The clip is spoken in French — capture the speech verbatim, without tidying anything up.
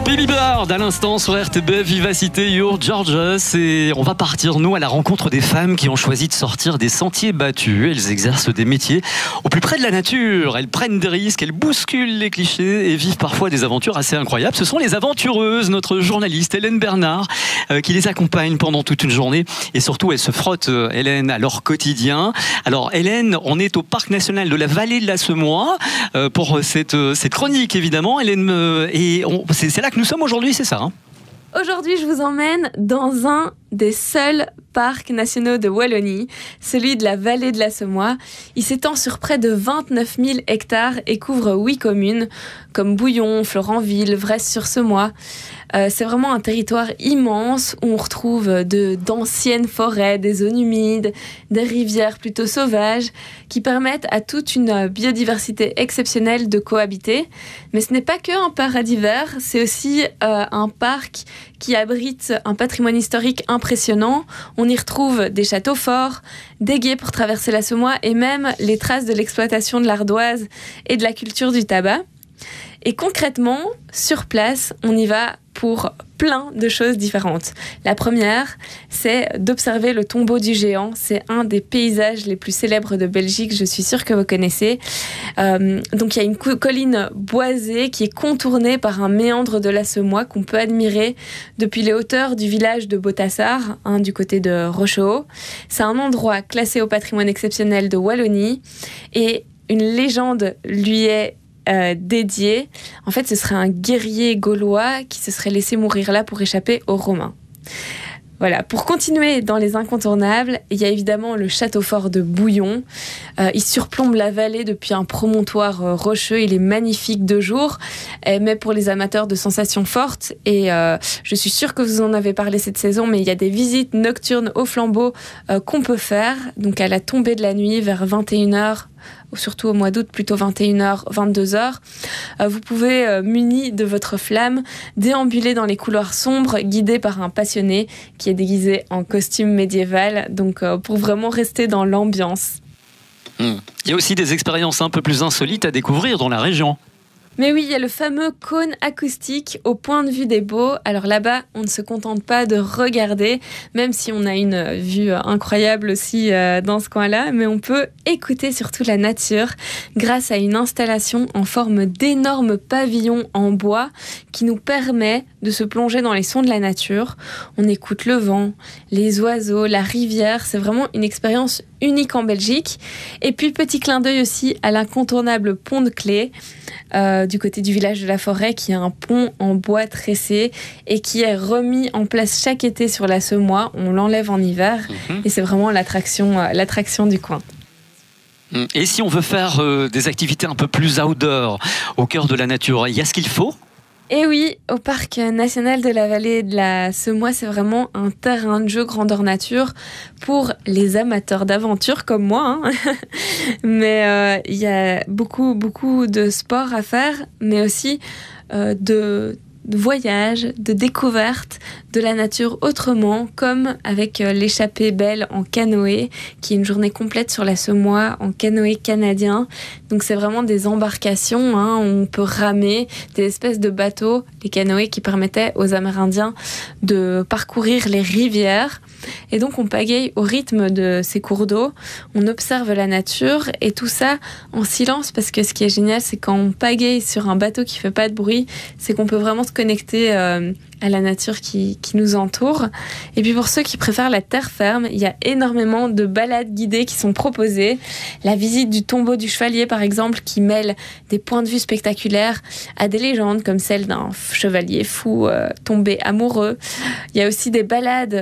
Baby Bird à l'instant sur R T B, Vivacité Your Georgia. Et on va partir, nous, à la rencontre des femmes qui ont choisi de sortir des sentiers battus. Elles exercent des métiers au plus près de la nature. Elles prennent des risques, elles bousculent les clichés et vivent parfois des aventures assez incroyables. Ce sont les aventureuses, notre journaliste Hélène Bernard, euh, qui les accompagne pendant toute une journée. Et surtout, elle se frotte, euh, Hélène, à leur quotidien. Alors, Hélène, on est au Parc National de la Vallée de la Semois euh, pour cette, euh, cette chronique, évidemment. Hélène, euh, et on, c'est, c'est là que nous sommes aujourd'hui, c'est ça, hein ? Aujourd'hui, je vous emmène dans un des seuls parcs nationaux de Wallonie, celui de la Vallée de la Semois. Il s'étend sur près de vingt-neuf mille hectares et couvre huit communes, comme Bouillon, Florenville, Vresse-sur-Semois. Euh, c'est vraiment un territoire immense où on retrouve de, d'anciennes forêts, des zones humides, des rivières plutôt sauvages qui permettent à toute une biodiversité exceptionnelle de cohabiter. Mais ce n'est pas qu'un paradis vert, c'est aussi euh, un parc qui abrite un patrimoine historique impressionnant. On y retrouve des châteaux forts, des gués pour traverser la Semois et même les traces de l'exploitation de l'ardoise et de la culture du tabac. Et concrètement, sur place, on y va pour plein de choses différentes. La première, c'est d'observer le tombeau du géant. C'est un des paysages les plus célèbres de Belgique, je suis sûre que vous connaissez. Euh, donc il y a une co- colline boisée qui est contournée par un méandre de la Semois qu'on peut admirer depuis les hauteurs du village de Botassar, hein, du côté de Rochehaut. C'est un endroit classé au patrimoine exceptionnel de Wallonie et une légende lui est Euh, dédié. En fait, ce serait un guerrier gaulois qui se serait laissé mourir là pour échapper aux Romains. Voilà, pour continuer dans les incontournables, il y a évidemment le château fort de Bouillon. Euh, il surplombe la vallée depuis un promontoire euh, rocheux. Il est magnifique de jour, euh, mais pour les amateurs de sensations fortes, et euh, je suis sûre que vous en avez parlé cette saison, mais il y a des visites nocturnes au flambeau euh, qu'on peut faire, donc à la tombée de la nuit vers vingt et une heures, surtout au mois d'août, plutôt vingt et une heures, vingt-deux heures. Euh, vous pouvez, euh, muni de votre flamme, déambuler dans les couloirs sombres, guidé par un passionné qui est déguisé en costume médiéval, donc euh, pour vraiment rester dans l'ambiance. Mmh. Il y a aussi des expériences un peu plus insolites à découvrir dans la région. Mais oui, il y a le fameux cône acoustique au point de vue des Baux. Alors là-bas, on ne se contente pas de regarder, même si on a une vue incroyable aussi dans ce coin-là, mais on peut écouter surtout la nature grâce à une installation en forme d'énormes pavillons en bois qui nous permet de se plonger dans les sons de la nature. On écoute le vent, les oiseaux, la rivière. C'est vraiment une expérience unique en Belgique. Et puis, petit clin d'œil aussi à l'incontournable pont de Clé, euh, du côté du village de la Forêt, qui a un pont en bois tressé et qui est remis en place chaque été sur la Semois. On l'enlève en hiver mmh. et c'est vraiment l'attraction, euh, l'attraction du coin. Et si on veut faire euh, des activités un peu plus outdoor, au cœur de la nature, il y a ce qu'il faut ? Et oui, au Parc National de la Vallée de la Semois, c'est vraiment un terrain de jeu grandeur nature pour les amateurs d'aventure comme moi. Hein. Mais il euh, y a beaucoup, beaucoup de sports à faire, mais aussi euh, de... de voyage, de découverte de la nature autrement, comme avec l'échappée belle en canoë, qui est une journée complète sur la Semois en canoë canadien. Donc c'est vraiment des embarcations, hein, où on peut ramer, des espèces de bateaux, les canoës qui permettaient aux Amérindiens de parcourir les rivières. Et donc on pagaille au rythme de ces cours d'eau, on observe la nature et tout ça en silence, parce que ce qui est génial, c'est quand on pagaille sur un bateau qui fait pas de bruit, c'est qu'on peut vraiment se connecter euh, à la nature qui, qui nous entoure. Et puis pour ceux qui préfèrent la terre ferme, il y a énormément de balades guidées qui sont proposées. La visite du tombeau du chevalier, par exemple, qui mêle des points de vue spectaculaires à des légendes comme celle d'un chevalier fou euh, tombé amoureux. Il y a aussi des balades